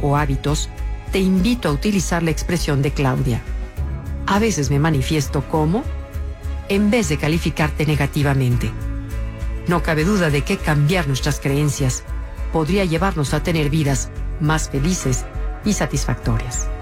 o hábitos, te invito a utilizar la expresión de Claudia. A veces me manifiesto como, en vez de calificarte negativamente. No cabe duda de que cambiar nuestras creencias podría llevarnos a tener vidas más felices y satisfactorias.